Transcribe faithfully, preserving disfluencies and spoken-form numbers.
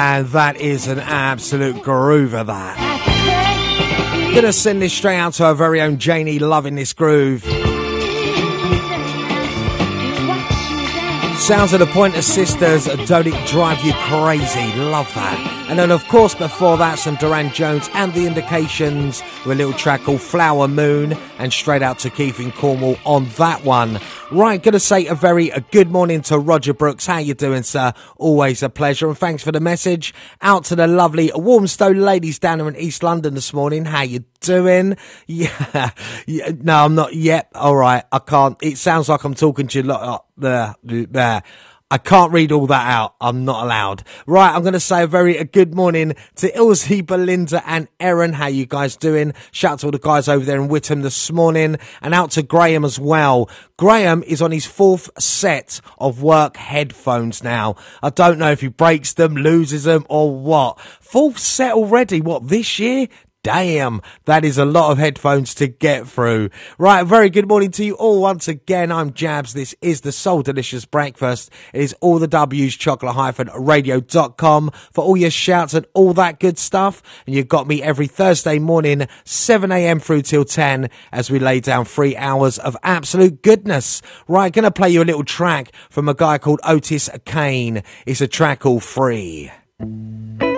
And that is an absolute groover, that. Gonna send this straight out to our very own Janie, loving this groove. Sounds of the Pointer Sisters, Don't It Drive You Crazy? Love that. And then, of course, before that, some Duran Jones and The Indications with a little track called Flower Moon, and straight out to Keith in Cornwall on that one. Right, gonna say a very a good morning to Roger Brooks. How you doing, sir? Always a pleasure, and thanks for the message. Out to the lovely Walmstone ladies down there in East London this morning. How you doing? Yeah, yeah no, I'm not yet. All right, I can't. It sounds like I'm talking to you lot there, there. I can't read all that out. I'm not allowed. Right, I'm going to say a very a good morning to Ilse, Belinda and Erin. How you guys doing? Shout out to all the guys over there in Whittam this morning. And out to Graham as well. Graham is on his fourth set of work headphones now. I don't know if he breaks them, loses them or what. Fourth set already? What, this year? Damn, that is a lot of headphones to get through. Right, a very good morning to you all once again. I'm Jabs. This is the Soul Delicious Breakfast. It is all the W's, chocolate radio dot com for all your shouts and all that good stuff. And you've got me every Thursday morning, seven a.m. through till ten, as we lay down three hours of absolute goodness. Right, going to play you a little track from a guy called Otis Kane. It's a track called Free.